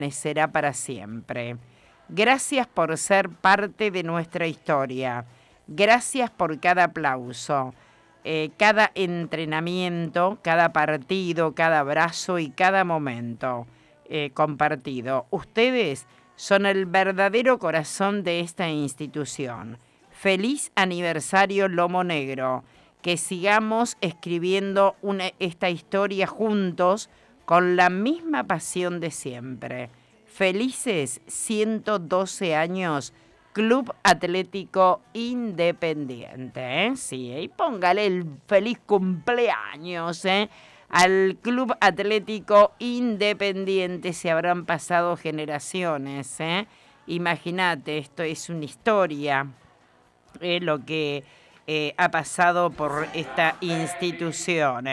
será para siempre. Gracias por ser parte de nuestra historia. Gracias por cada aplauso, cada entrenamiento, cada partido, cada abrazo y cada momento compartido. Ustedes son el verdadero corazón de esta institución. Feliz aniversario Lomo Negro. Que sigamos escribiendo esta historia juntos con la misma pasión de siempre. Felices 112 años, Club Atlético Independiente. Sí, y póngale el feliz cumpleaños, al Club Atlético Independiente. Se habrán pasado generaciones, Imagínate, esto es una historia, lo que ha pasado por esta institución,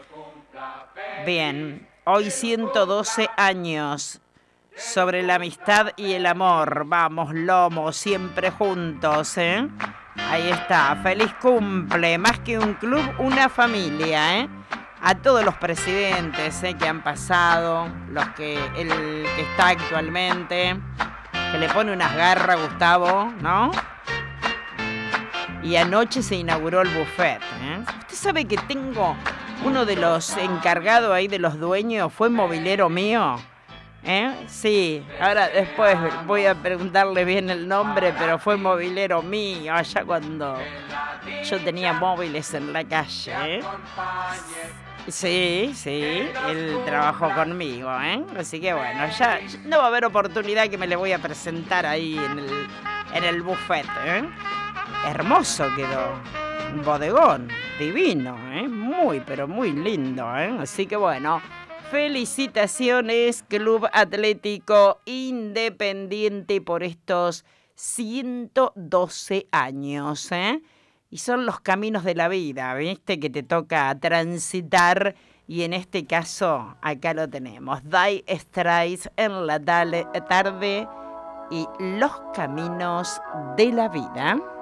Bien, hoy 112 años sobre la amistad y el amor. Vamos, Lomo, siempre juntos, Ahí está, feliz cumple, más que un club, una familia, A todos los presidentes que han pasado, el que está actualmente, que le pone unas garras, Gustavo, ¿no? Y anoche se inauguró el buffet, Usted sabe que tengo uno de los encargados ahí, de los dueños, fue mobilero mío, Sí, ahora después voy a preguntarle bien el nombre, pero fue mobilero mío allá cuando yo tenía móviles en la calle, Sí, él trabajó conmigo, Así que bueno, ya no va a haber oportunidad que me le voy a presentar ahí en el buffet, Hermoso quedó, un bodegón, divino, muy, pero muy lindo, Así que bueno, felicitaciones Club Atlético Independiente por estos 112 años, Y son los caminos de la vida, ¿viste? Que te toca transitar, y en este caso, acá lo tenemos. Dire Straits en la tarde y los caminos de la vida.